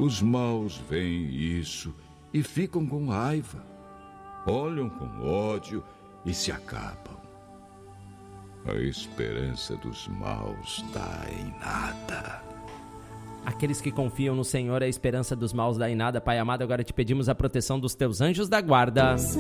Os maus veem isso e ficam com raiva. Olham com ódio e se acabam. A esperança dos maus dá em nada. Aqueles que confiam no Senhor, a esperança dos maus dá em nada. Pai amado, agora te pedimos a proteção dos teus anjos da guarda.